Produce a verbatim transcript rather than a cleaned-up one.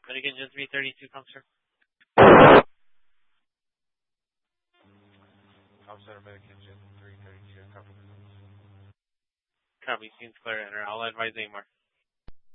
Medic Engine three thirty-two, come, sir. Comm Center Medic Engine three thirty-two, copy. Copy, seems clear, enter. I'll advise A M R.